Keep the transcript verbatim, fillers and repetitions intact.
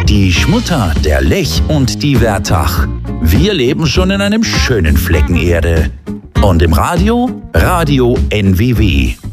Die Schmutter, der Lech und die Wertach. Wir leben schon in einem schönen Flecken Erde. Und im Radio? Radio N W W.